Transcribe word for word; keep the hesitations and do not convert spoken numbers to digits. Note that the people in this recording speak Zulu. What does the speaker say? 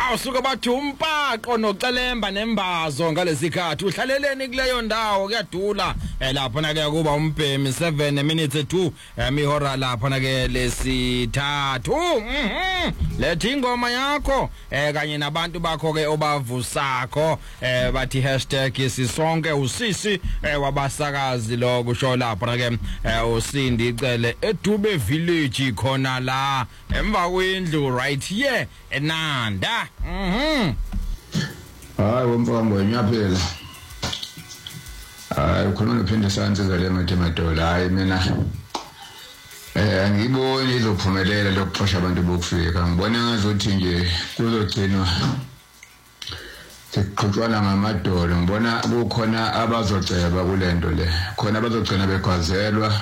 usuka bathi umpaqo nocelemba nembazo ngalesikhathi uhlaleleni kuleyo ndawo kuyadula lapha na ke kuba umbhemi seven minutes two mihora lapha na ke lesithathu mhm lethi ingoma yakho eh kanye nabantu bakho ke obavusakho eh bathi hashtag isisonke usisi wabasakazi lo kusho lapha na ke usindi icele eDube village khona la emva kwendlu right here eNanda mhm hayi womfambo nyaphela hayi khona nophinde sanze zale mathemadola hayi mina eh ngiboni izophumelela lokuxosha abantu bokufika ngibona ngazothi nje kuzogcinwa siqhutshwana ngamadolo ngibona kukhona abazoceba kulento le khona bazogcina begwazelwa